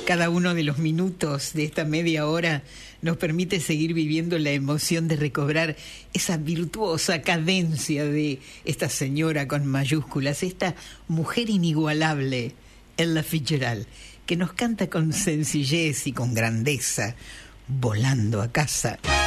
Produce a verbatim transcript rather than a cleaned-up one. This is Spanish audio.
Cada uno de los minutos de esta media hora nos permite seguir viviendo la emoción de recobrar esa virtuosa cadencia de esta señora con mayúsculas, esta mujer inigualable, Ella Fitzgerald, que nos canta con sencillez y con grandeza, volando a casa.